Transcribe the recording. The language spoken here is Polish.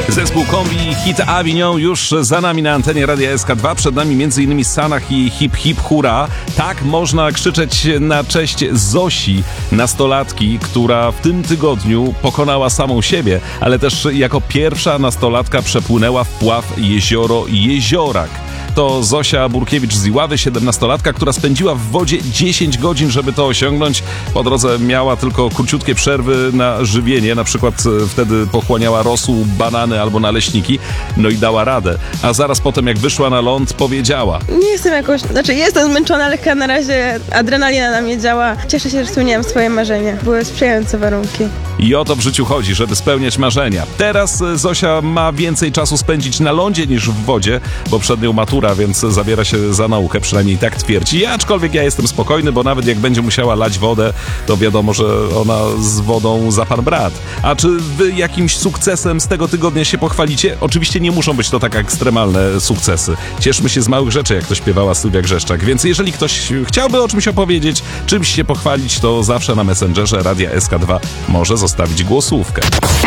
Zespół Kombi Hit Avignon już za nami na antenie Radia SK2. Przed nami m.in. Sanach i Hip Hip Hura. Tak można krzyczeć na cześć Zosi, nastolatki, która w tym tygodniu pokonała samą siebie, ale też jako pierwsza nastolatka przepłynęła wpław jezioro Jeziorak. To Zosia Burkiewicz z Iławy, 17-latka, która spędziła w wodzie 10 godzin, żeby to osiągnąć. Po drodze miała tylko króciutkie przerwy na żywienie, na przykład wtedy pochłaniała rosół, banany albo naleśniki, no i dała radę. A zaraz potem, jak wyszła na ląd, powiedziała: Nie jestem jestem zmęczona, ale na razie adrenalina na mnie działa. Cieszę się, że spełniałam swoje marzenia. Były sprzyjające warunki. I o to w życiu chodzi, żeby spełniać marzenia. Teraz Zosia ma więcej czasu spędzić na lądzie niż w wodzie, bo przed nią matura, więc zabiera się za naukę, przynajmniej tak twierdzi. Aczkolwiek ja jestem spokojny, bo nawet jak będzie musiała lać wodę, to wiadomo, że ona z wodą za pan brat. A czy wy jakimś sukcesem z tego tygodnia się pochwalicie? Oczywiście nie muszą być to tak ekstremalne sukcesy. Cieszmy się z małych rzeczy, jak to śpiewała Sylwia Grzeszczak. Więc jeżeli ktoś chciałby o czymś opowiedzieć, czymś się pochwalić, to zawsze na Messengerze Radia SK2 może zostawić głosówkę.